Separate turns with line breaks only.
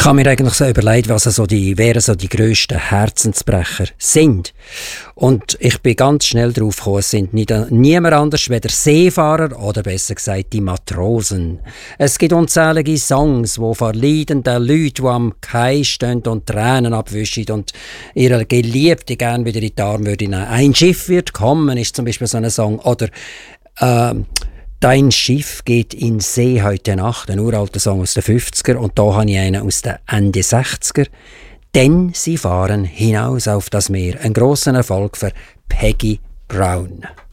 habe mir eigentlich so überlegt, wären so die grössten Herzensbrecher sind. Und ich bin ganz schnell drauf gekommen, es sind niemand anders weder Seefahrer oder besser gesagt die Matrosen. Es gibt unzählige Songs, die von leidenden Leuten, die am Kai stehen und Tränen abwischen und ihre Geliebte gerne wieder in die Arme würden nehmen. «Ein Schiff wird kommen» ist zum Beispiel so ein Song. Oder «Dein Schiff geht in See heute Nacht», ein uralter Song aus den 50er. Und da habe ich einen aus den Ende 60er. «Denn sie fahren hinaus auf das Meer». Ein grosser Erfolg für Peggy Brown.